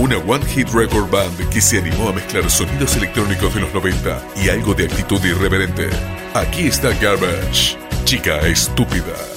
Una One Hit Record Band que se animó a mezclar sonidos electrónicos de los 90 y algo de actitud irreverente. Aquí está Garbage, chica estúpida.